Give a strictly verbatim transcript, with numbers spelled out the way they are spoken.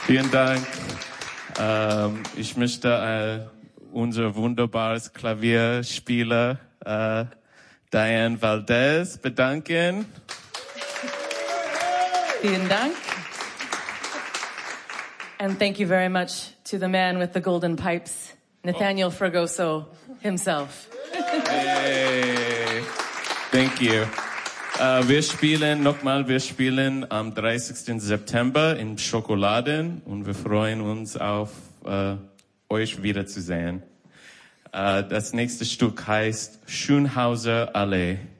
Vielen Dank. Ähm, ich möchte äh, unser wunderbares Klavierspieler äh, Diane Valdez bedanken. Vielen Dank. And thank you very much to the man with the golden pipes, Nathaniel Fragoso himself. Hey, thank you. Uh, wir spielen nochmal, wir spielen am dreißigsten September in Schokoladen und wir freuen uns auf uh, euch wiederzusehen. Uh, das nächste Stück heißt Schönhauser Allee.